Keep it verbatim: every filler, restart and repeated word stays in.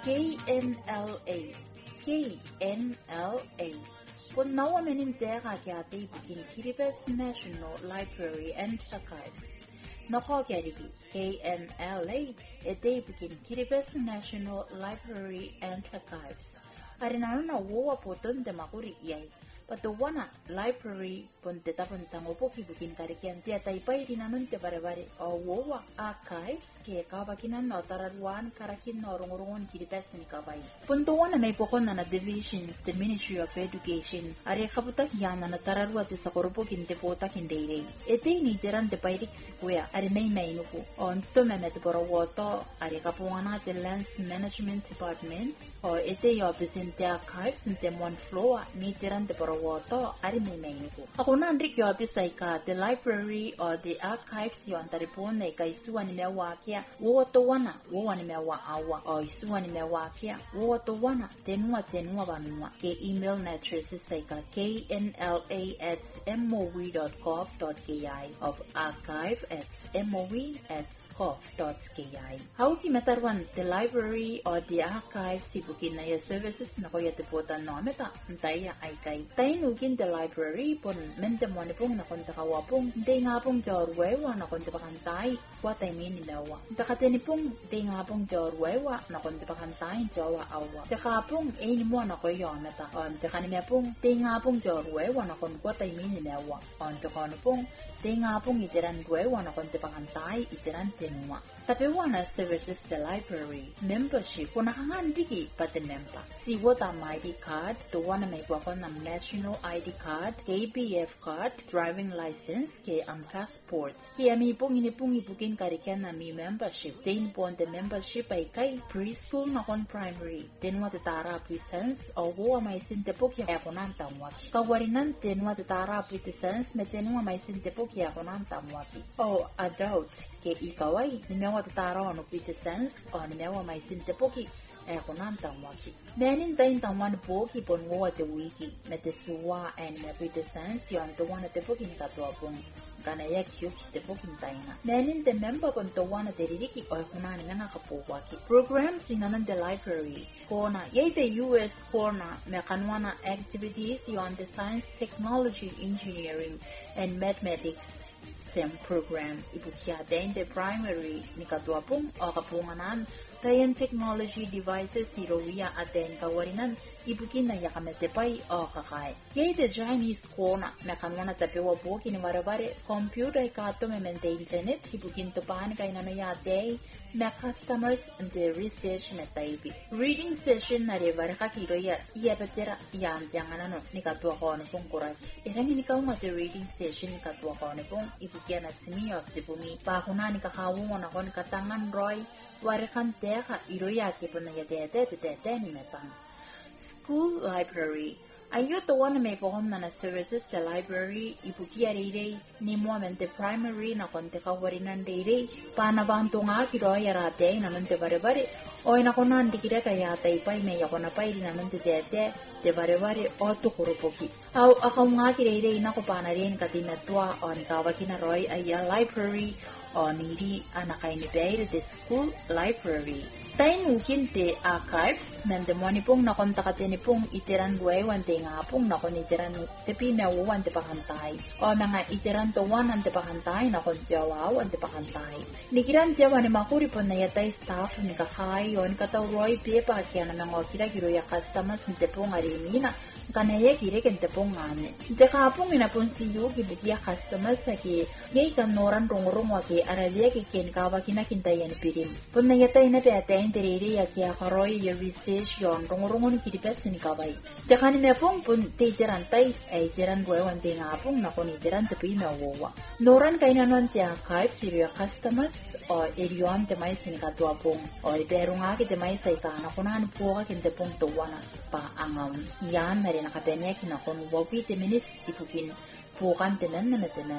K N L A. K N L A. Pun nawa menin tera kya te bukin Kiribati National Library and Archives. Noko keriki K N L A e te bukin Kiribati National Library and Archives. Arinana wowa poton de makuri yai. Patuwana library ponte tapuntang upoki bukin karikian tia taipai rinanun te bare-bare o wowa archives ke kawakinan no tararuan karakin no rongrongon Kiribati ni kawai. Puntuwana may pokon na na divisions the Ministry of Education are kaputak yana na tararua te sa korupokin te potakin deirei. Ete ni tiran te pairik sikuya are may may nuku on to memet borowoto are kapuana te Lands Management Department o ete yo presente archives in te mon floor ni tiran te wato ari may may nuku. Ako na andrik yo apisay ka the library or the archives yo antaripon na ikaisuwa ni mewakia woto wana wowa ni mewa awa o isuwa ni mewakia woto wana tenua tenua banua ke email na address say ka knla at moe dot gov dot ki of archive at moe at gov dot ki. Hauki metarwan the library or the archives sibukin na your services na koya tepotan no meta ntaya ay kay Nugin the library pon mente mo pong nakonta kawapong de nga pong jorwewa nakonta pakantay what I mean ilawa takateni pong de nga pong jorwewa nakonta pakantay jawa awa takapong e ni mo na ko yo meta on takani me pong de nga pong jorwewa nakon what I mean ilawa on takono pong de nga pong itiran wewa nakonta pakantay itiran tenwa tapi wana services the library membership kuna hangandiki pati member si what am I D card to wana may wakon na national I D card, K B F card, driving license, ke ang passport. Kaya mi pong inipong ipukin karikan na mi membership. Then po the membership ay kay preschool na kon primary. Then what tara presence o huwa may sintepok ya ako nang tamwaki. Kawarinan then what tara presence me then huwa may sintepok ya ako nang tamwaki. O adult ke ikaway ni mewa tara ano presence o ni mewa may sintepoki ako nang tamwaki. Meaning tayo tamwan po kipon huwa te wiki me te suwa and me presence yon to wana te poki ni katuapong kanaya kyuk te poki taina. Meaning the member kon to wana te ririki o kunani nga kapowaki. Programs inanan the library kona yay the U S corner me kanwana activities yon the science, technology, engineering and mathematics STEM program ibukia den the primary ni katuapong o kapunganan tayan technology devices hirowiya aten kawarinan ibukin na yakametepay o kakay. Yay the Chinese corner na kanwana tapewa po kiniwarabare computer ikato me mente internet ibukin tupahan kay nanayate na customers and the research metaibi. Reading session na revara kakiroya iyapetera yan tiyanganano ni katuwa ko pong kuraki. Irang hinikaw nga the reading session ni katuwa ko pong ibukia na simiyos di bumi pakuna ni kakawungan ako ni katangan roy warikan teka iroya kipo na yadete tete ni metang. School library. Ayo to wana may pohom na na services the library ibukia rei ni momente primary na konte kawarinan rei panabanto nga kiroya rate na nante bare-bare o ina ko na ndikira kaya taipay may ako na pay na nante tete te bare-bare o to kurupoki. Aw akaw nga kirei na ko pana rin katinatwa o nikawaki na roy ay library o niri anakay ni Beir the school library. Tayo nukin te archives, mende mo ni pong nakontakate ni pong itiran guay wante nga pong nakon itiran te pimewo wante pakantay. O mga itiran to wan ante pakantay nakon tiyawaw ante pakantay. Nikiran tiyawa ni makuri po na yatay staff ni kakay yon katawroy pepa kaya na mga kira-kiro ya customers ni te pong arimina. Kanaya kire kente pong ngane. Jaka pong inapon siyo kibukia customers na ki yay kanoran rong-rong waki aralia ki ken kawa kinakintayan pirim. Pon na yatay na peatay terere ya kia karoy ya research yon rong-rongon Kiribati ni kaway. Jaka ni mepong pun te tiran tay ay tiran buwan te nga pong nakon itiran tepi mewawa. Noran kainanon te archive siyo customers o eriyon te may sinikatwa pong o pero nga ki te may say ka nakunan po ka kente pong tuwana pa angaw. Yan na rin nakapenya kinakon wawi te minis ipukin pukan tenan na tenan.